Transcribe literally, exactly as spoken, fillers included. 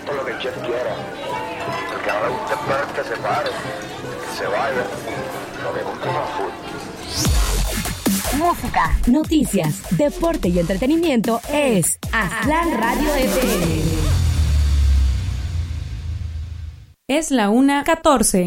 por lo que el chef quiera. Porque no le gusta esperar que se pare, que se vaya. Lo que gusta es full. Música, noticias, deporte y entretenimiento es Aztlán Radio F M. Es la una catorce.